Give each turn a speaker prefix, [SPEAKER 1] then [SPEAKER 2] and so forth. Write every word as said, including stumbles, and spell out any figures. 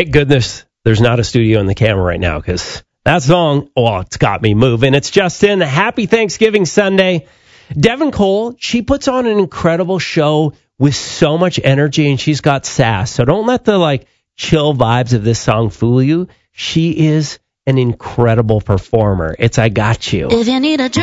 [SPEAKER 1] Thank goodness there's not a studio in the camera right now, because that song, oh, it's got me moving. It's Justin. Happy Thanksgiving Sunday. Devin Cole, she puts on an incredible show with so much energy, and she's got sass. So don't let the like chill vibes of this song fool you. She is an incredible performer. It's I Got You.
[SPEAKER 2] If you need a